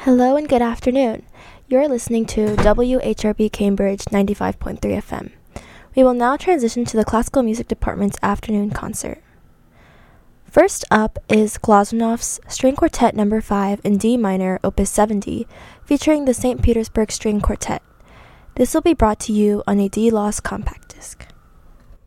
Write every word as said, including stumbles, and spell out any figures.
Hello and good afternoon. You're listening to W H R B Cambridge ninety-five point three F M. We will now transition to the Classical Music Department's afternoon concert. First up is Glazonov's String Quartet Number five in D minor, Opus seventy, featuring the Saint Petersburg String Quartet. This will be brought to you on a D-Loss compact disc.